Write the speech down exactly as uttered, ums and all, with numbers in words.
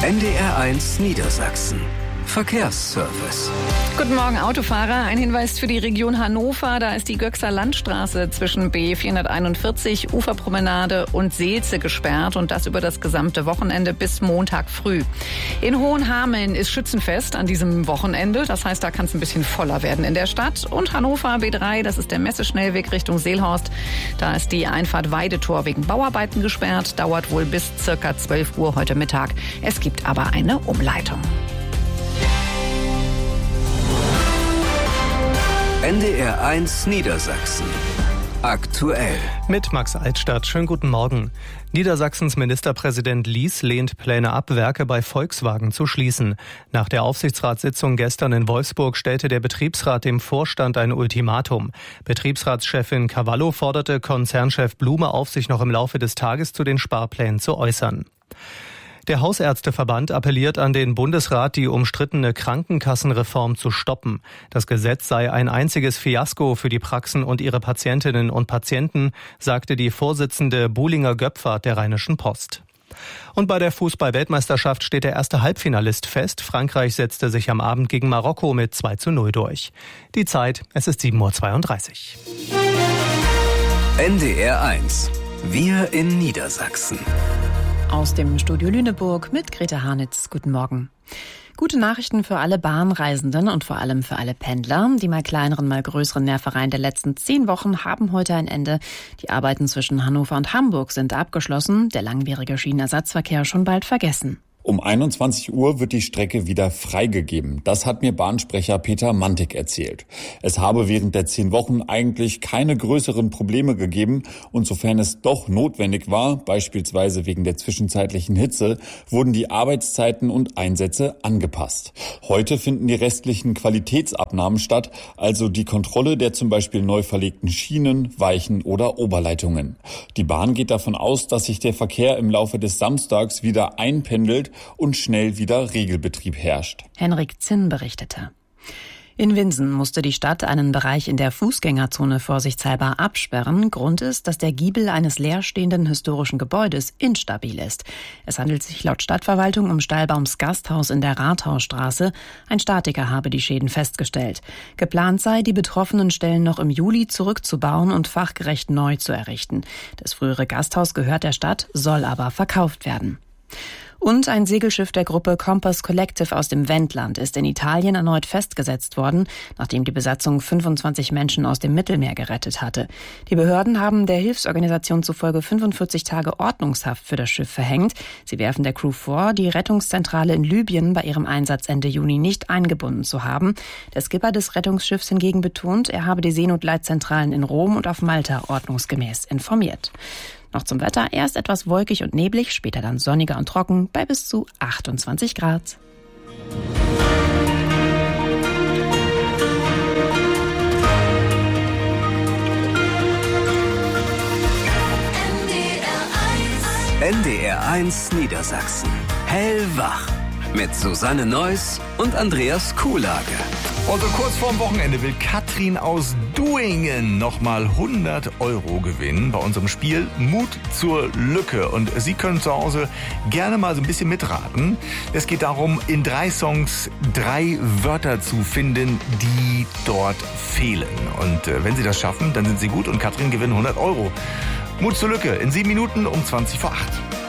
N D R eins Niedersachsen. Verkehrsservice. Guten Morgen, Autofahrer. Ein Hinweis für die Region Hannover. Da ist die Göxer Landstraße zwischen B vierhunderteinundvierzig, Uferpromenade und Seelze gesperrt. Und das über das gesamte Wochenende bis Montag früh. In Hohenhameln ist Schützenfest an diesem Wochenende. Das heißt, da kann es ein bisschen voller werden in der Stadt. Und Hannover B drei, das ist der Messeschnellweg Richtung Seelhorst. Da ist die Einfahrt Weidetor wegen Bauarbeiten gesperrt. Dauert wohl bis circa zwölf Uhr heute Mittag. Es gibt aber eine Umleitung. N D R eins Niedersachsen. Aktuell. Mit Max Altstadt. Schönen guten Morgen. Niedersachsens Ministerpräsident Lies lehnt Pläne ab, Werke bei Volkswagen zu schließen. Nach der Aufsichtsratssitzung gestern in Wolfsburg stellte der Betriebsrat dem Vorstand ein Ultimatum. Betriebsratschefin Cavallo forderte Konzernchef Blume auf, sich noch im Laufe des Tages zu den Sparplänen zu äußern. Der Hausärzteverband appelliert an den Bundesrat, die umstrittene Krankenkassenreform zu stoppen. Das Gesetz sei ein einziges Fiasko für die Praxen und ihre Patientinnen und Patienten, sagte die Vorsitzende Buhlinger-Göpfert der Rheinischen Post. Und bei der Fußball-Weltmeisterschaft steht der erste Halbfinalist fest. Frankreich setzte sich am Abend gegen Marokko mit zwei zu null durch. Die Zeit, es ist sieben Uhr zweiunddreißig. N D R eins. Wir in Niedersachsen. Aus dem Studio Lüneburg mit Grete Harnitz. Guten Morgen. Gute Nachrichten für alle Bahnreisenden und vor allem für alle Pendler. Die mal kleineren, mal größeren Nervereien der letzten zehn Wochen haben heute ein Ende. Die Arbeiten zwischen Hannover und Hamburg sind abgeschlossen, der langwierige Schienenersatzverkehr schon bald vergessen. Um einundzwanzig Uhr wird die Strecke wieder freigegeben. Das hat mir Bahnsprecher Peter Mantik erzählt. Es habe während der zehn Wochen eigentlich keine größeren Probleme gegeben und sofern es doch notwendig war, beispielsweise wegen der zwischenzeitlichen Hitze, wurden die Arbeitszeiten und Einsätze angepasst. Heute finden die restlichen Qualitätsabnahmen statt, also die Kontrolle der zum Beispiel neu verlegten Schienen, Weichen oder Oberleitungen. Die Bahn geht davon aus, dass sich der Verkehr im Laufe des Samstags wieder einpendelt und schnell wieder Regelbetrieb herrscht. Henrik Zinn berichtete. In Winsen musste die Stadt einen Bereich in der Fußgängerzone vorsichtshalber absperren. Grund ist, dass der Giebel eines leerstehenden historischen Gebäudes instabil ist. Es handelt sich laut Stadtverwaltung um Stahlbaums Gasthaus in der Rathausstraße. Ein Statiker habe die Schäden festgestellt. Geplant sei, die betroffenen Stellen noch im Juli zurückzubauen und fachgerecht neu zu errichten. Das frühere Gasthaus gehört der Stadt, soll aber verkauft werden. Und ein Segelschiff der Gruppe Compass Collective aus dem Wendland ist in Italien erneut festgesetzt worden, nachdem die Besatzung fünfundzwanzig Menschen aus dem Mittelmeer gerettet hatte. Die Behörden haben der Hilfsorganisation zufolge fünfundvierzig Tage Ordnungshaft für das Schiff verhängt. Sie werfen der Crew vor, die Rettungszentrale in Libyen bei ihrem Einsatz Ende Juni nicht eingebunden zu haben. Der Skipper des Rettungsschiffs hingegen betont, er habe die Seenotleitzentralen in Rom und auf Malta ordnungsgemäß informiert. Noch zum Wetter, erst etwas wolkig und neblig, später dann sonniger und trocken bei bis zu achtundzwanzig Grad. N D R eins Niedersachsen. Hellwach. Mit Susanne Neuss und Andreas Kuhlage. Und so kurz vorm Wochenende will Katrin aus Duingen nochmal hundert Euro gewinnen bei unserem Spiel Mut zur Lücke. Und Sie können zu Hause gerne mal so ein bisschen mitraten. Es geht darum, in drei Songs drei Wörter zu finden, die dort fehlen. Und äh, wenn Sie das schaffen, dann sind Sie gut und Katrin gewinnt hundert Euro. Mut zur Lücke in sieben Minuten um zwanzig vor acht.